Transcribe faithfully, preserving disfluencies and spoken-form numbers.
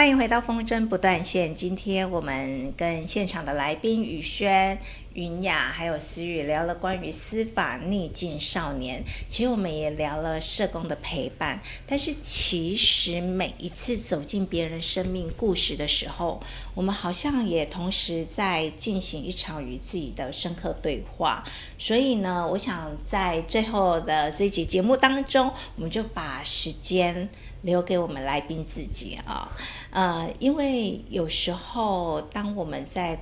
欢迎回到风筝不断线。今天我们跟现场的来宾宇轩、云雅还有思雨聊了关于司法逆境少年，其实我们也聊了社工的陪伴。但是其实每一次走进别人生命故事的时候，我们好像也同时在进行一场与自己的深刻对话。所以呢，我想在最后的这集节目当中，我们就把时间留给我们来宾自己啊，呃，因为有时候当我们在